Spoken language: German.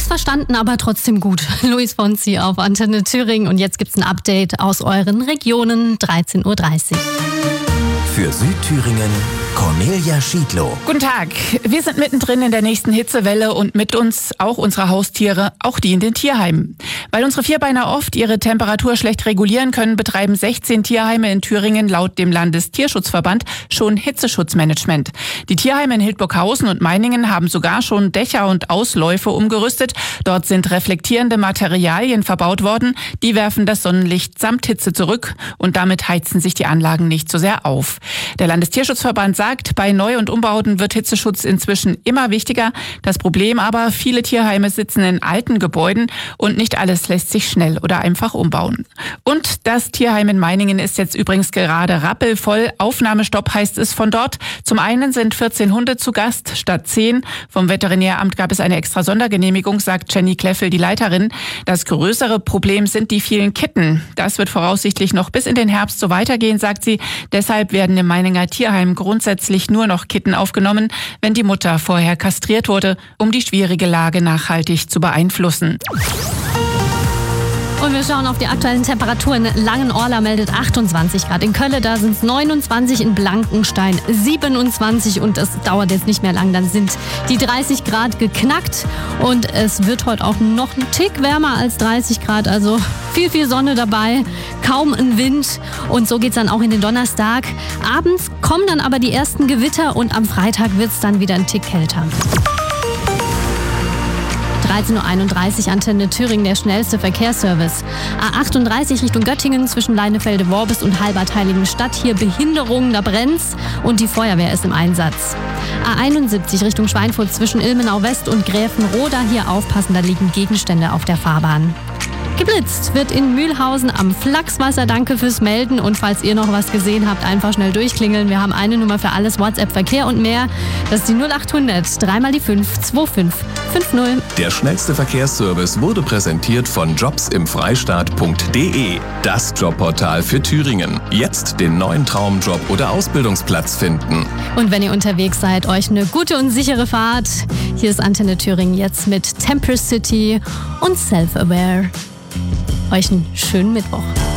Missverstanden, aber trotzdem gut. Luis Fonsi auf Antenne Thüringen und jetzt gibt's ein Update aus euren Regionen, 13:30 Uhr. Für Südthüringen Cornelia Schiedlow. Guten Tag. Wir sind mittendrin in der nächsten Hitzewelle und mit uns auch unsere Haustiere, auch die in den Tierheimen. Weil unsere Vierbeiner oft ihre Temperatur schlecht regulieren können, betreiben 16 Tierheime in Thüringen laut dem Landestierschutzverband schon Hitzeschutzmanagement. Die Tierheime in Hildburghausen und Meiningen haben sogar schon Dächer und Ausläufe umgerüstet. Dort sind reflektierende Materialien verbaut worden. Die werfen das Sonnenlicht samt Hitze zurück und damit heizen sich die Anlagen nicht so sehr auf. Der Landestierschutzverband sagt, bei Neu- und Umbauten wird Hitzeschutz inzwischen immer wichtiger. Das Problem aber, viele Tierheime sitzen in alten Gebäuden und nicht alles lässt sich schnell oder einfach umbauen. Und das Tierheim in Meiningen ist jetzt übrigens gerade rappelvoll. Aufnahmestopp heißt es von dort. Zum einen sind 14 Hunde zu Gast statt 10. Vom Veterinäramt gab es eine extra Sondergenehmigung, sagt Jenny Kleffel, die Leiterin. Das größere Problem sind die vielen Kitten. Das wird voraussichtlich noch bis in den Herbst so weitergehen, sagt sie. Deshalb werden im Meininger Tierheim grundsätzlich nur noch Kitten aufgenommen, wenn die Mutter vorher kastriert wurde, um die schwierige Lage nachhaltig zu beeinflussen. Und wir schauen auf die aktuellen Temperaturen. Langenorla meldet 28 Grad. In Kölle, da sind es 29, in Blankenstein 27 und es dauert jetzt nicht mehr lang. Dann sind die 30 Grad geknackt und es wird heute auch noch ein Tick wärmer als 30 Grad. Also viel Sonne dabei, kaum ein Wind und so geht's dann auch in den Donnerstag. Abends kommen dann aber die ersten Gewitter und am Freitag wird's dann wieder ein Tick kälter. 13:31 Uhr, Antenne Thüringen, der schnellste Verkehrsservice. A38 Richtung Göttingen zwischen Leinefelde-Worbis und Halbertheiligenstadt. Hier Behinderungen, da brennt's und die Feuerwehr ist im Einsatz. A71 Richtung Schweinfurt zwischen Ilmenau West und Gräfenroda. Hier aufpassen, da liegen Gegenstände auf der Fahrbahn. Geblitzt wird in Mühlhausen am Flachswasser. Danke fürs Melden und falls ihr noch was gesehen habt, einfach schnell durchklingeln. Wir haben eine Nummer für alles, WhatsApp, Verkehr und mehr. Das ist die 0800 3 mal die 5 2550. Der schnellste Verkehrsservice wurde präsentiert von jobsimfreistaat.de. Das Jobportal für Thüringen. Jetzt den neuen Traumjob oder Ausbildungsplatz finden. Und wenn ihr unterwegs seid, euch eine gute und sichere Fahrt. Hier ist Antenne Thüringen jetzt mit Temper City und Self-Aware. Euch einen schönen Mittwoch.